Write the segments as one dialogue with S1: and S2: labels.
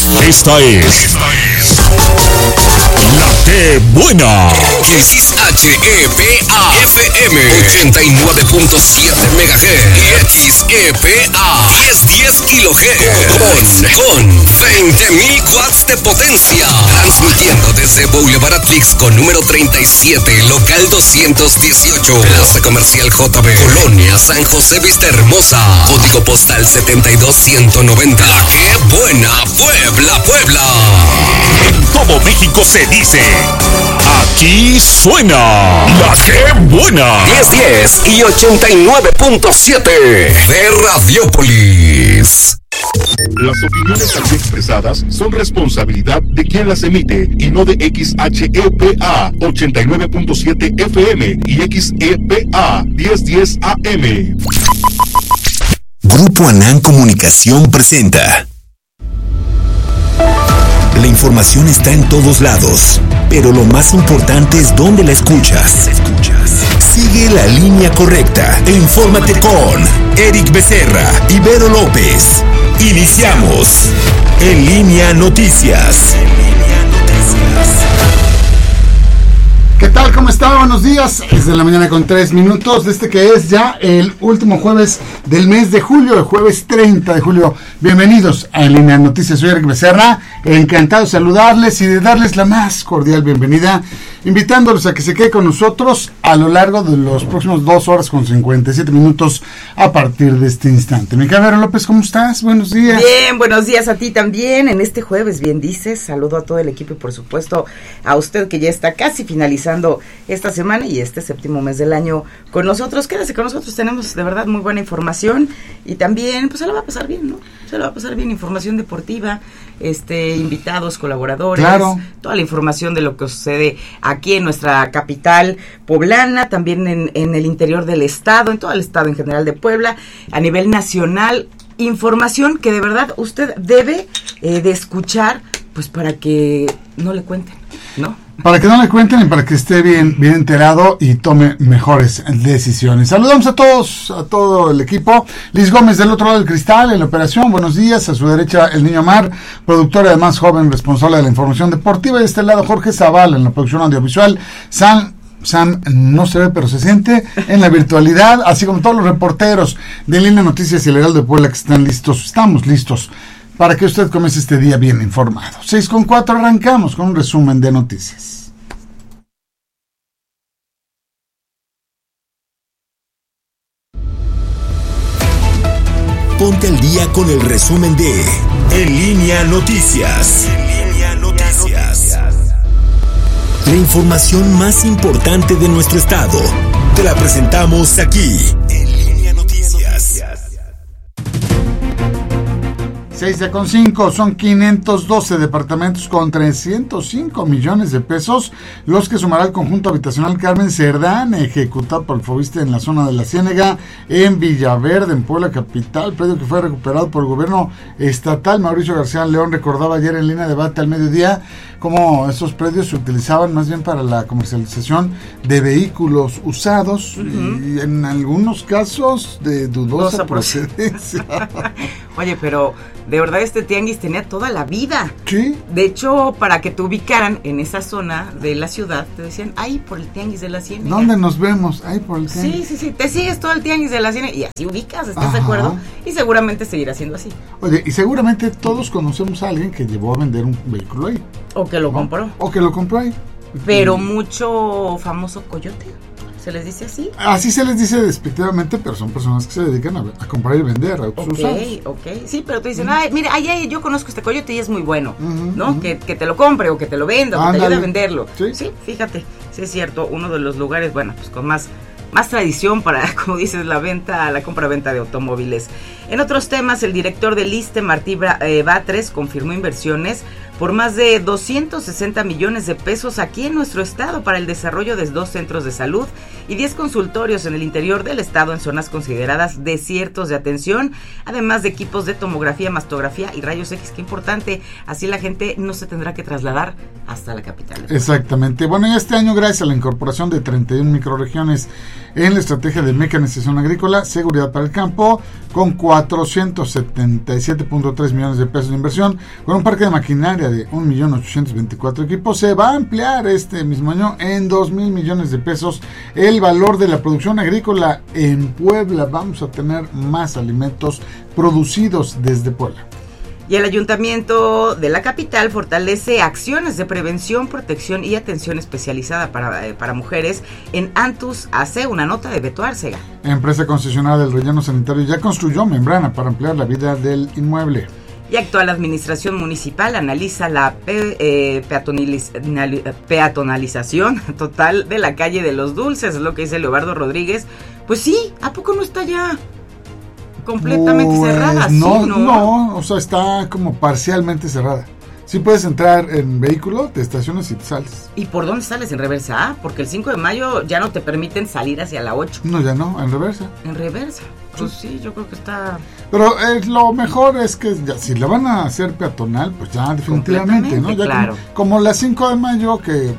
S1: Esta es La Que Buena.
S2: XHEPA FM 89.7 MHz y XEPA 1010 kHz con 20.000 watts de potencia, transmitiendo desde Boulevard Atlixco número 37, local 218, Plaza Comercial JB, Colonia San José Vista Hermosa, código postal 72190. La Que Buena, Puebla, Puebla.
S1: En todo México se dice, aquí suena La Que Buena.
S2: 1010 y 89.7 de Radiópolis.
S3: Las opiniones aquí expresadas son responsabilidad de quien las emite y no de XHEPA 89.7 FM y XEPA 1010 AM.
S4: Grupo Anán Comunicación presenta. La información está en todos lados, pero lo más importante es dónde la escuchas. Sigue la línea correcta e infórmate con Eric Becerra y Vero López. Iniciamos En Línea Noticias.
S5: ¿Qué tal? ¿Cómo está? Buenos días. Es de la mañana con 3 minutos de este que es ya el último jueves del mes de julio, el jueves 30 de julio. Bienvenidos a En Línea Noticias. Soy Eric Becerra, encantado de saludarles y de darles la más cordial bienvenida, invitándolos a que se quede con nosotros a lo largo de los próximos 2 horas con 57 minutos a partir de este instante. Mica Vero López, ¿cómo estás? Buenos días.
S6: Bien, buenos días a ti también. En este jueves, bien dices, saludo a todo el equipo y por supuesto a usted que ya está casi finalizando esta semana y este séptimo mes del año con nosotros. Quédese con nosotros, tenemos de verdad muy buena información y también pues se la va a pasar bien, ¿no? Se la va a pasar bien, información deportiva, invitados, colaboradores, claro, toda la información de lo que sucede aquí en nuestra capital poblana, también en el interior del estado, en todo el estado en general de Puebla, a nivel nacional, información que de verdad usted debe de escuchar, pues para que no le cuenten, ¿no?
S5: Para que no le cuenten y para que esté bien enterado y tome mejores decisiones. Saludamos a todos, a todo el equipo. Liz Gómez del otro lado del cristal en la operación. Buenos días. A su derecha el Niño Mar, productor y además joven responsable de la información deportiva. Y de este lado Jorge Zavala en la producción audiovisual. Sam no se ve pero se siente en la virtualidad, así como todos los reporteros de Línea Noticias y el Heraldo de Puebla que están listos. Estamos listos para que usted comience este día bien informado. 6:04, arrancamos con un resumen de noticias.
S4: Ponte al día con el resumen de En Línea Noticias. La información más importante de nuestro estado te la presentamos aquí. En Línea Noticias.
S5: 6:05, son 512 departamentos con 305 millones de pesos los que sumará el conjunto habitacional Carmen Cerdán, ejecutado por el Fobiste en la zona de la Ciénega, en Villaverde, en Puebla capital, predio que fue recuperado por el gobierno estatal. Mauricio García León recordaba ayer en Línea Debate al mediodía cómo estos predios se utilizaban más bien para la comercialización de vehículos usados, y en algunos casos de dudosa procedencia.
S6: Oye, pero de verdad este tianguis tenía toda la vida.
S5: Sí.
S6: De hecho, para que te ubicaran en esa zona de la ciudad, te decían, ahí por el tianguis de la Ciénega.
S5: ¿Dónde nos vemos? Ahí por el tianguis.
S6: Sí, te sigues todo el tianguis de la Ciénega y así ubicas, ¿estás de acuerdo? Y seguramente seguirá siendo así.
S5: Oye, y seguramente todos conocemos a alguien que llevó a vender un vehículo ahí.
S6: O que lo compró.
S5: O que lo compró ahí.
S6: Pero mucho famoso coyote. ¿Se les dice así?
S5: Así se les dice despectivamente, pero son personas que se dedican a comprar y vender autos usados.
S6: Ok. Sí, pero te dicen, ay, mira, yo conozco este coyote y es muy bueno, ¿no? Que te lo compre o que te lo venda o que te ayude a venderlo. Sí, fíjate, sí es cierto, uno de los lugares, bueno, pues con más tradición para, como dices, la compra-venta de automóviles. En otros temas, el director del ISSSTE, Martí Batres, confirmó inversiones por más de 260 millones de pesos aquí en nuestro estado para el desarrollo de 2 centros de salud y 10 consultorios en el interior del estado en zonas consideradas desiertos de atención, además de equipos de tomografía, mastografía y rayos X, que importante, así la gente no se tendrá que trasladar hasta la capital.
S5: Exactamente. Bueno, y este año, gracias a la incorporación de 31 microrregiones en la estrategia de mecanización agrícola, seguridad para el campo, con 477.3 millones de pesos de inversión, con un parque de maquinaria de 1.824.000 equipos, se va a ampliar este mismo año en 2,000 millones de pesos el valor de la producción agrícola en Puebla. Vamos a tener más alimentos producidos desde Puebla.
S6: Y el Ayuntamiento de la capital fortalece acciones de prevención, protección y atención especializada para mujeres en Antus AC, una nota de Beto Árcega.
S5: Empresa concesionada del relleno sanitario ya construyó membrana para ampliar la vida del inmueble.
S6: Y actual administración municipal analiza la peatonalización total de la calle de los Dulces, es lo que dice Leobardo Rodríguez. Pues sí, ¿a poco no está ya completamente cerrada?
S5: No,
S6: sí,
S5: no, o sea, está como parcialmente cerrada. Sí puedes entrar en vehículo, te estacionas y te sales.
S6: ¿Y por dónde sales? ¿En reversa? Porque el 5 de mayo ya no te permiten salir hacia la 8.
S5: No, ya no, en reversa.
S6: ¿En reversa? Pues sí, yo creo que está...
S5: Pero lo mejor es que ya, si la van a hacer peatonal, pues ya definitivamente, ¿no? Ya
S6: claro.
S5: Como la 5 de mayo, que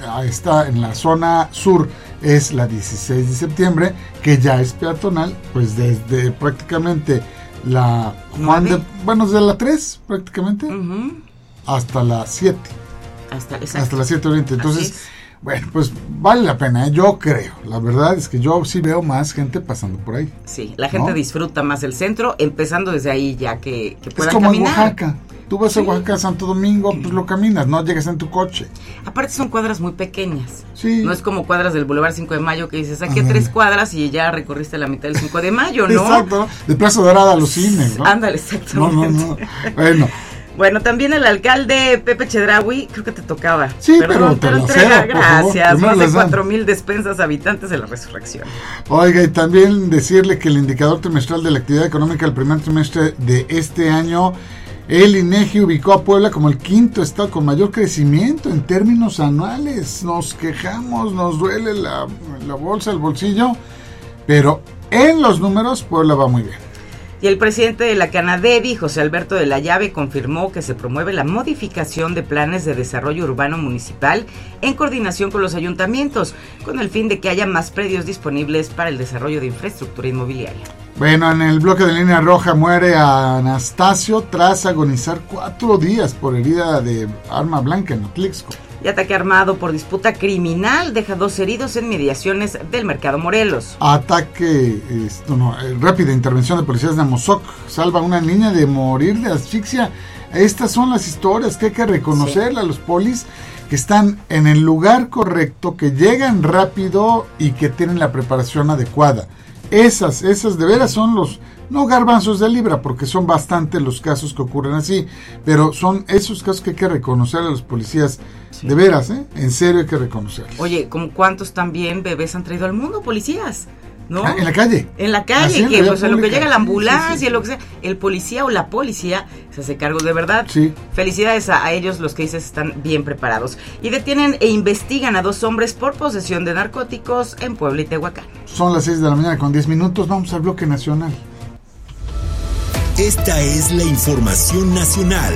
S5: está en la zona sur, es la 16 de septiembre, que ya es peatonal, pues desde prácticamente la... desde la 3 prácticamente, hasta la 7. Hasta la 7 oriente. Entonces, bueno, pues vale la pena, yo creo. La verdad es que yo sí veo más gente pasando por ahí.
S6: Sí, la gente disfruta más el centro, empezando desde ahí ya que puedan caminar. Es
S5: como en Oaxaca. Tú vas a Oaxaca, Santo Domingo, pues lo caminas, no llegas en tu coche.
S6: Aparte son cuadras muy pequeñas.
S5: Sí.
S6: No es como cuadras del Boulevard 5 de Mayo que dices, aquí a 3 cuadras y ya recorriste la mitad del 5 de Mayo, ¿no?
S5: Exacto, de Plaza Dorada a los cines, ¿no?
S6: Ándale, exactamente.
S5: No.
S6: Bueno, también el alcalde Pepe Chedraui, creo que te tocaba.
S5: Sí, pero te lo
S6: entrega,
S5: cedo,
S6: gracias. Más de 4,000 despensas habitantes de la Resurrección.
S5: Oiga, y también decirle que el indicador trimestral de la actividad económica del primer trimestre de este año, el INEGI ubicó a Puebla como el 5º estado con mayor crecimiento en términos anuales. Nos quejamos, nos duele la bolsa, el bolsillo, pero en los números Puebla va muy bien.
S6: Y el presidente de la Canadevi, José Alberto de la Llave, confirmó que se promueve la modificación de planes de desarrollo urbano municipal en coordinación con los ayuntamientos, con el fin de que haya más predios disponibles para el desarrollo de infraestructura inmobiliaria.
S5: Bueno, en el bloque de línea roja muere a Anastasio tras agonizar 4 días por herida de arma blanca en Atlixco.
S6: Y ataque armado por disputa criminal deja 2 heridos en mediaciones del Mercado Morelos.
S5: Rápida intervención de policías de Amozoc salva a una niña de morir de asfixia. Estas son las historias que hay que reconocerle a los polis que están en el lugar correcto, que llegan rápido y que tienen la preparación adecuada. Esas de veras son los, no garbanzos de libra, porque son bastante los casos que ocurren así, pero son esos casos que hay que reconocer a los policías, de veras, en serio hay que reconocerlos.
S6: Oye, ¿como cuántos también bebés han traído al mundo, policías? ¿No?
S5: En la calle.
S6: En la calle, que pues en lo que llega la ambulancia, lo que sea, el policía o la policía se hace cargo de verdad.
S5: Sí.
S6: Felicidades a ellos, los que dices están bien preparados. Y detienen e investigan a 2 hombres por posesión de narcóticos en Puebla y Tehuacán.
S5: Son las 6 de la mañana con 10 minutos, vamos al bloque nacional.
S4: Esta es la información nacional.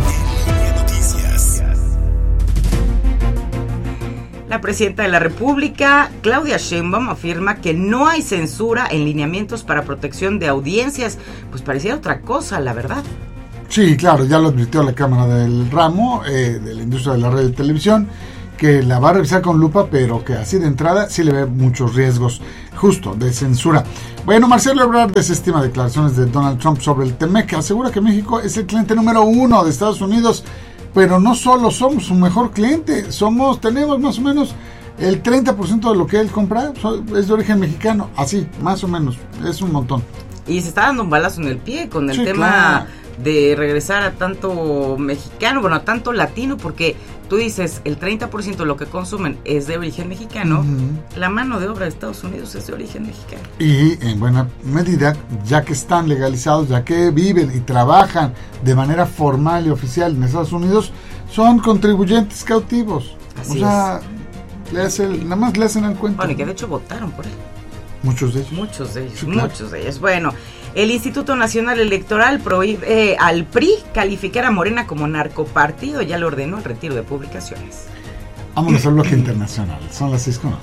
S6: La presidenta de la República, Claudia Sheinbaum, afirma que no hay censura en lineamientos para protección de audiencias. Pues parecía otra cosa, la verdad.
S5: Sí, claro, ya lo advirtió la Cámara del Ramo, de la industria de la radio y televisión, que la va a revisar con lupa, pero que así de entrada sí le ve muchos riesgos, justo, de censura. Bueno, Marcelo Ebrard desestima declaraciones de Donald Trump sobre el TEMEC, asegura que México es el cliente número 1 de Estados Unidos, pero no solo somos su mejor cliente, tenemos más o menos el 30% de lo que él compra, es de origen mexicano, así, más o menos, es un montón.
S6: Y se está dando un balazo en el pie con el tema...
S5: Claro.
S6: de regresar a tanto mexicano, bueno, a tanto latino, porque tú dices, el 30% de lo que consumen es de origen mexicano, la mano de obra de Estados Unidos es de origen mexicano.
S5: Y en buena medida, ya que están legalizados, ya que viven y trabajan de manera formal y oficial en Estados Unidos, son contribuyentes cautivos.
S6: Así
S5: nada más le hacen el cuento.
S6: Bueno, y que de hecho votaron por él.
S5: Muchos de ellos.
S6: Sí, claro. Muchos de ellos. Bueno, el Instituto Nacional Electoral prohíbe al PRI calificar a Morena como narcopartido. Ya le ordenó el retiro de publicaciones.
S5: Vámonos al bloque internacional. Son las 6:11.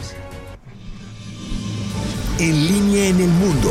S4: En línea en el mundo.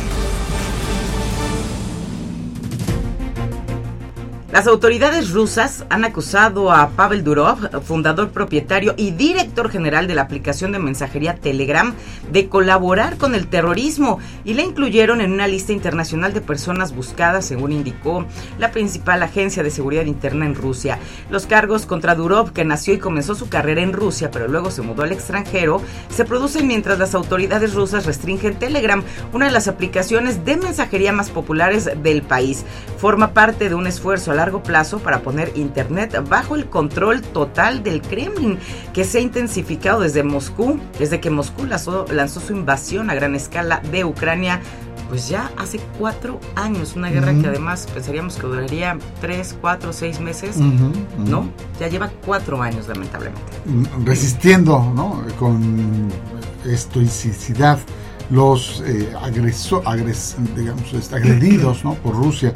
S6: Las autoridades rusas han acusado a Pavel Durov, fundador, propietario y director general de la aplicación de mensajería Telegram, de colaborar con el terrorismo y la incluyeron en una lista internacional de personas buscadas, según indicó la principal agencia de seguridad interna en Rusia. Los cargos contra Durov, que nació y comenzó su carrera en Rusia, pero luego se mudó al extranjero, se producen mientras las autoridades rusas restringen Telegram, una de las aplicaciones de mensajería más populares del país. Forma parte de un esfuerzo a largo plazo para poner Internet bajo el control total del Kremlin, que se ha intensificado desde que Moscú lanzó su invasión a gran escala de Ucrania, pues ya hace 4 años, una guerra que además pensaríamos que duraría 3, 4, 6 meses, ¿no? Ya lleva 4 años, lamentablemente.
S5: Resistiendo, ¿no? Con estoicidad los agredidos, ¿no? Por Rusia.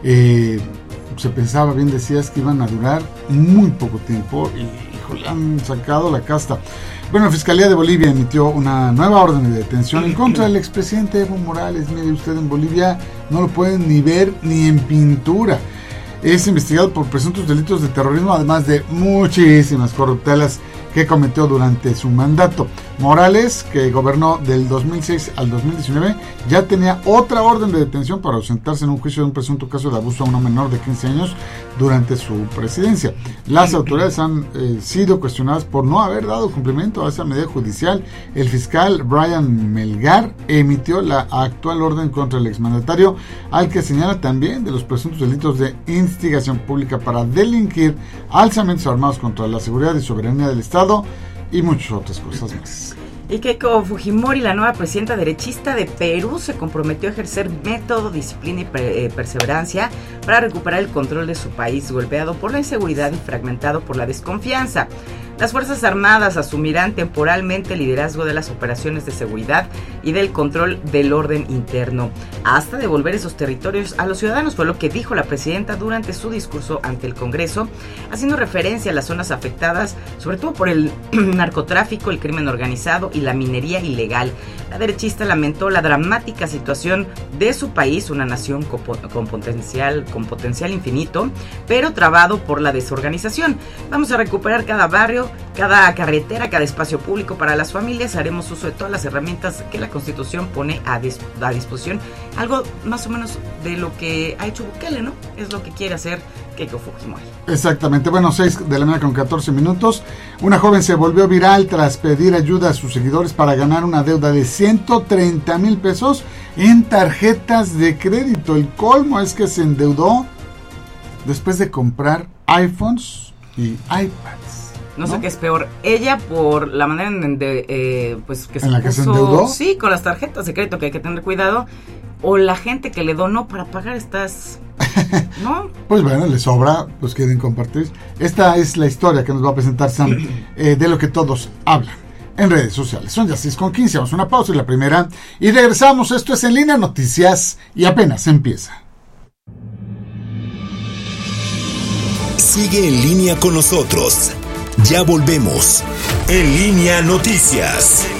S5: Se pensaba, bien decías, que iban a durar muy poco tiempo y híjole, han sacado la casta. Bueno, la Fiscalía de Bolivia emitió una nueva orden de detención en contra del expresidente Evo Morales. Mire usted, en Bolivia no lo pueden ni ver ni en pintura. Es investigado por presuntos delitos de terrorismo, además de muchísimas corruptelas que cometió durante su mandato. Morales, que gobernó del 2006 al 2019, ya tenía otra orden de detención para ausentarse en un juicio de un presunto caso de abuso a una menor de 15 años durante su presidencia. Las autoridades han sido cuestionadas por no haber dado cumplimiento a esa medida judicial. El fiscal Brian Melgar emitió la actual orden contra el exmandatario, al que señala también de los presuntos delitos de instigación pública para delinquir, alzamientos armados contra la seguridad y soberanía del Estado y muchas otras cosas más.
S6: Y Keiko Fujimori, la nueva presidenta derechista de Perú, se comprometió a ejercer método, disciplina y perseverancia para recuperar el control de su país, golpeado por la inseguridad y fragmentado por la desconfianza. Las Fuerzas Armadas asumirán temporalmente el liderazgo de las operaciones de seguridad y del control del orden interno, hasta devolver esos territorios a los ciudadanos, fue lo que dijo la presidenta durante su discurso ante el Congreso, haciendo referencia a las zonas afectadas, sobre todo por el narcotráfico, el crimen organizado y la minería ilegal. La derechista lamentó la dramática situación de su país, una nación con potencial infinito, pero trabado por la desorganización. Vamos a recuperar cada barrio, cada carretera, cada espacio público para las familias. Haremos uso de todas las herramientas que la Constitución pone a disposición. Algo más o menos de lo que ha hecho Bukele, ¿no? Es lo que quiere hacer Keiko Fujimori.
S5: Exactamente. Bueno, 6:14 a.m. Una joven se volvió viral tras pedir ayuda a sus seguidores para ganar una deuda de 130,000 pesos en tarjetas de crédito. El colmo es que se endeudó después de comprar iPhones y iPads.
S6: No sé qué es peor, ella por la manera pues que
S5: ¿En la que se endeudó?
S6: Sí, con las tarjetas de crédito, que hay que tener cuidado, o la gente que le donó para pagar estas, ¿no? Pues
S5: bueno, le sobra, pues quieren compartir. Esta es la historia que nos va a presentar Sam, de lo que todos hablan en redes sociales. Son ya 6:15, vamos a una pausa y la primera, y regresamos. Esto es En Línea Noticias y apenas empieza.
S4: Sigue en línea con nosotros. Ya volvemos. En Línea Noticias.